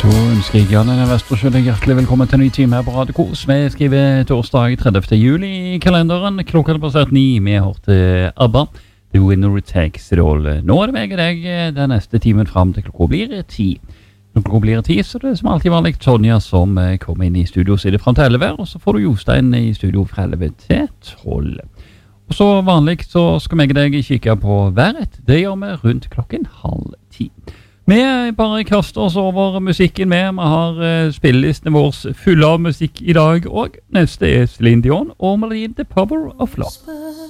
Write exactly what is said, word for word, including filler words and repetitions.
Så ønsker jeg Jan Vestersjø deg hjertelig velkommen til en ny time her på Radio Kos. Vi skriver torsdag tredivte juli i kalenderen. Klokka er passert ni. Vi har hørt ABBA, The Winner Takes It All. Nå er det meg og deg den neste timen frem til klokka blir ti. Når klokka blir ti, så det er som alltid vanlig Sonja som kommer inn i studio og sitter frem til elleve, og så får du Jostein i studio fra elleve til tolv. Og så vanlig så skal jeg og deg kikke på været. Det gjør vi rundt klokken halv ti. Vi bare kaster oss over musikken med. Vi har uh, spillelisten vår full av musikk i dag, og neste er Celine Dion og melodien The Power of Love.